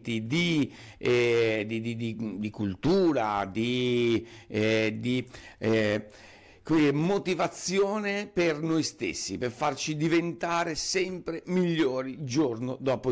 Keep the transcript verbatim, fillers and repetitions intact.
strumenti di, eh, di, di, di, di cultura, di, eh, di eh, motivazione per noi stessi, per farci diventare sempre migliori giorno dopo